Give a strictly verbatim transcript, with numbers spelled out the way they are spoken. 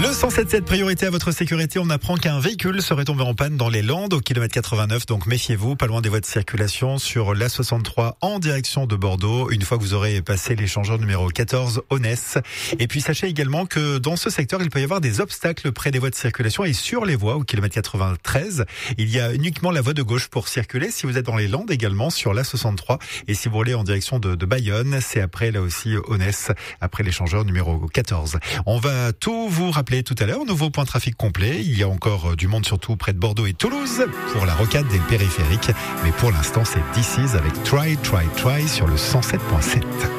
Le cent sept sept, priorité à votre sécurité. On apprend qu'un véhicule serait tombé en panne dans les Landes au kilomètre quatre-vingt-neuf. Donc méfiez-vous, pas loin des voies de circulation sur l'A soixante-trois en direction de Bordeaux. Une fois que vous aurez passé l'échangeur numéro quatorze Aunès. Et puis sachez également que dans ce secteur, il peut y avoir des obstacles près des voies de circulation et sur les voies au kilomètre quatre-vingt-treize. Il y a uniquement la voie de gauche pour circuler. Si vous êtes dans les Landes également sur l'A soixante-trois. Et si vous roulez en direction de, de Bayonne, c'est après là aussi Aunès, après l'échangeur numéro quatorze. On va tout vous rappeler tout à l'heure. Nouveau point trafic complet. Il y a encore du monde surtout près de Bordeaux et Toulouse pour la rocade des périphériques. Mais pour l'instant, c'est This Is avec Try, Try, Try sur le cent sept point sept.